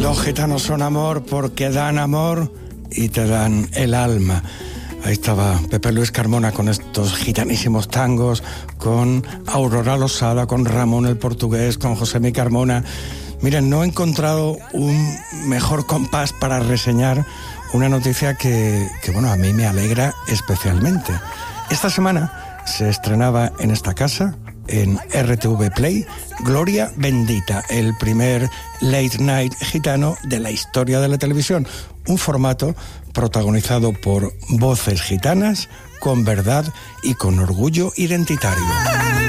Los gitanos son amor porque dan amor y te dan el alma. Ahí estaba Pepe Luis Carmona con estos gitanísimos tangos, con Aurora Losada, con Ramón el Portugués, con Josemi Carmona. Miren, no he encontrado un mejor compás para reseñar una noticia que bueno, a mí me alegra especialmente. Esta semana se estrenaba en esta casa, en RTV Play, Gloria Bendita, el primer late night gitano de la historia de la televisión. Un formato protagonizado por voces gitanas, con verdad y con orgullo identitario.